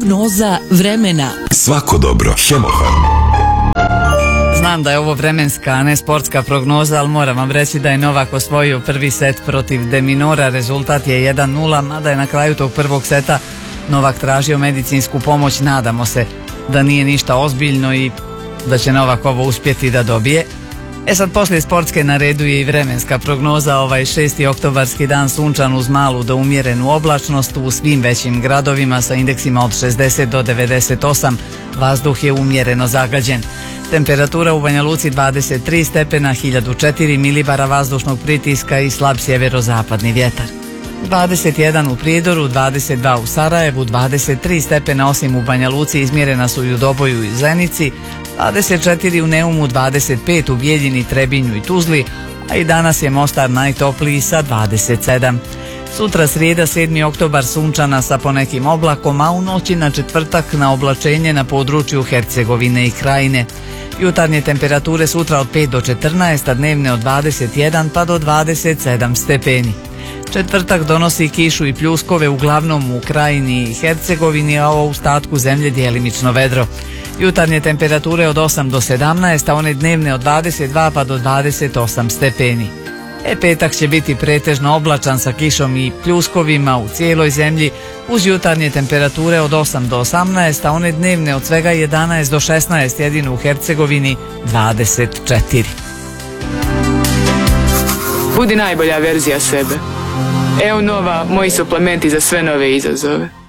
Prognoza vremena. Svako dobro. Hemofarm. Znam da je ovo vremenska, a ne sportska prognoza, ali moram vam reći da je Novak osvojio prvi set protiv De Minaura. Rezultat je 1:0, mada je na kraju tog prvog seta Novak tražio medicinsku pomoć. Nadamo se da nije ništa ozbiljno i da će Novak ovo uspjeti da dobije. Sad poslije sportske na redu je i vremenska prognoza. Ovaj 6. oktobarski dan sunčan uz malu do umjerenu oblačnost u svim većim gradovima sa indeksima od 60 do 98. Vazduh je umjereno zagađen. Temperatura u Banja Luci 23 stepena, 1004 milibara vazdušnog pritiska i slab sjeverozapadni vjetar. 21 u Prijedoru, 22 u Sarajevu, 23 stepena osim u Banja Luci izmjerena su i u Doboju i Zenici, 24 u Neumu, 25 u Bijeljini, Trebinju i Tuzli, a i danas je Mostar najtopliji sa 27. Sutra srijeda 7. oktobar sunčana sa ponekim oblakom, a u noći na četvrtak na oblačenje na području Hercegovine i Krajine. Jutarnje temperature sutra od 5 do 14, a dnevne od 21 pa do 27 stepeni. Četvrtak donosi kišu i pljuskove uglavnom u Krajini i Hercegovini, a u ostatku zemlje djelimično vedro. Jutarnje temperature od 8 do 17, a one dnevne od 22 pa do 28 stepeni. Petak će biti pretežno oblačan sa kišom i pljuskovima u cijeloj zemlji uz jutarnje temperature od 8 do 18, a one dnevne od svega 11 do 16, jedino u Hercegovini 24. Budi najbolja verzija sebe. Evo Nova, moji suplementi za sve nove izazove.